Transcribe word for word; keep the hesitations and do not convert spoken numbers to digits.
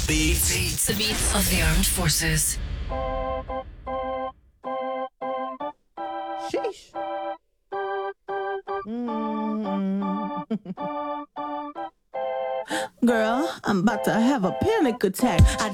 Beats. The beats of the armed forces. Sheesh. Mm. Girl, I'm about to have a panic attack. I